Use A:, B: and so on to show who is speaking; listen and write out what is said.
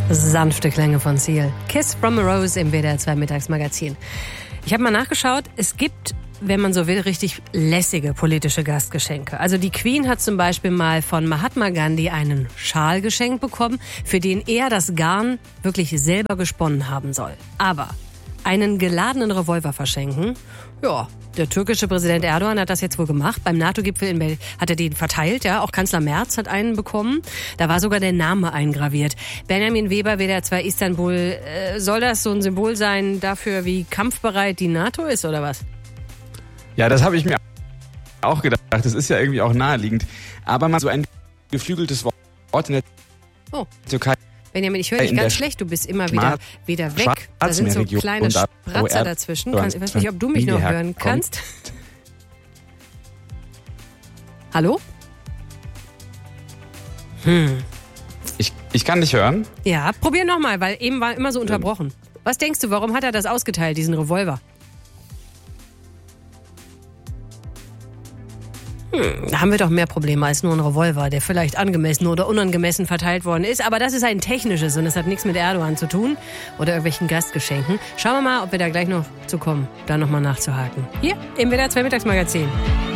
A: Sanfte Klänge von Seal. Kiss from a Rose im WDR 2 Mittagsmagazin. Ich habe mal nachgeschaut, es gibt, wenn man so will, richtig lässige politische Gastgeschenke. Also die Queen hat zum Beispiel mal von Mahatma Gandhi einen Schal geschenkt bekommen, für den er das Garn wirklich selber gesponnen haben soll. Aber einen geladenen Revolver verschenken, ja, der türkische Präsident Erdogan hat das jetzt wohl gemacht. Beim NATO-Gipfel in Berlin hat er den verteilt, ja. Auch Kanzler Merz hat einen bekommen. Da war sogar der Name eingraviert. Benjamin Weber, WDR 2 Istanbul. Soll das so ein Symbol sein dafür, wie kampfbereit die NATO ist, oder was?
B: Ja, das habe ich mir auch gedacht. Das ist ja irgendwie auch naheliegend. Aber mal so ein geflügeltes Wort in der Türkei.
A: Benjamin, ich höre dich ganz schlecht. Du bist immer wieder weg. Da sind so kleine Spratzer dazwischen. Ich weiß nicht, ob du mich noch hören kannst. Hallo?
B: Ich kann dich hören.
A: Ja, probier nochmal, weil eben war immer so unterbrochen. Was denkst du, warum hat er das ausgeteilt, diesen Revolver? Da haben wir doch mehr Probleme als nur ein Revolver, der vielleicht angemessen oder unangemessen verteilt worden ist. Aber das ist ein technisches und das hat nichts mit Erdogan zu tun oder irgendwelchen Gastgeschenken. Schauen wir mal, ob wir da gleich noch zu kommen, da nochmal nachzuhaken. Hier im WDR 2 Mittagsmagazin.